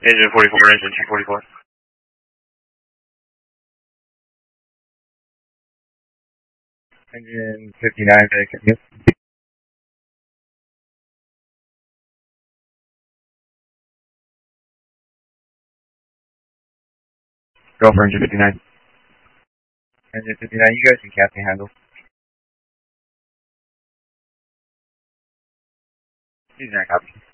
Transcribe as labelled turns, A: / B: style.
A: Engine 44, engine 244.
B: Engine 59, yep. Go for engine 59. Engine 59, you guys can captain handle. He's not copy.